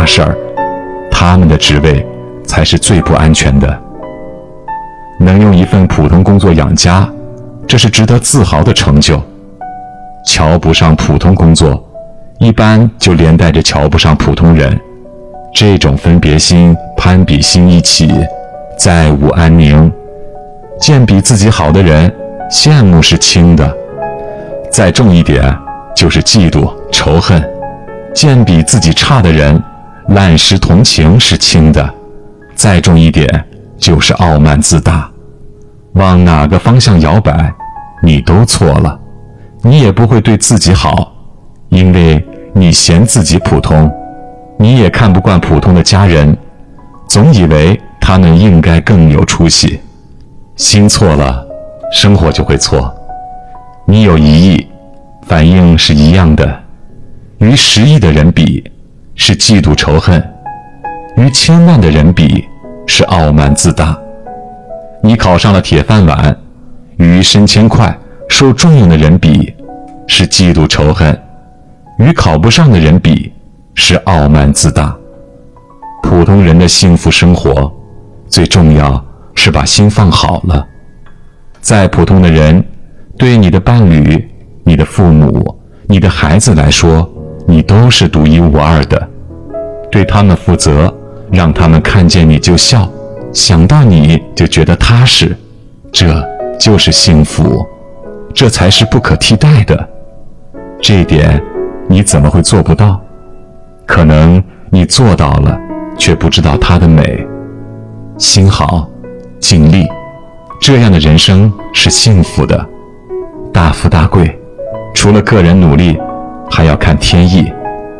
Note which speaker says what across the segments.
Speaker 1: 事儿，他们的职位才是最不安全的。能用一份普通工作养家，这是值得自豪的成就。瞧不上普通工作，一般就连带着瞧不上普通人。这种分别心、攀比心一起，再无安宁。见比自己好的人，羡慕是轻的；再重一点，就是嫉妒、仇恨。见比自己差的人，滥施同情是轻的；再重一点，就是傲慢自大。往哪个方向摇摆，你都错了。你也不会对自己好，因为你嫌自己普通。你也看不惯普通的家人，总以为他们应该更有出息。心错了，生活就会错。你有1亿，反应是一样的。与10亿的人比，是嫉妒仇恨；与1000万的人比，是傲慢自大。你考上了铁饭碗，与升迁快、受重用的人比，是嫉妒仇恨；与考不上的人比，是傲慢自大。普通人的幸福生活，最重要是把心放好了。再普通的人，对你的伴侣、你的父母、你的孩子来说，你都是独一无二的。对他们负责，让他们看见你就笑，想到你就觉得踏实，这就是幸福，这才是不可替代的。这一点你怎么会做不到？可能你做到了，却不知道它的美。心好，尽力，这样的人生是幸福的。大富大贵，除了个人努力，还要看天意。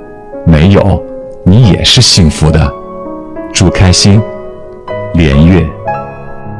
Speaker 1: 没有，你也是幸福的。祝开心，连月。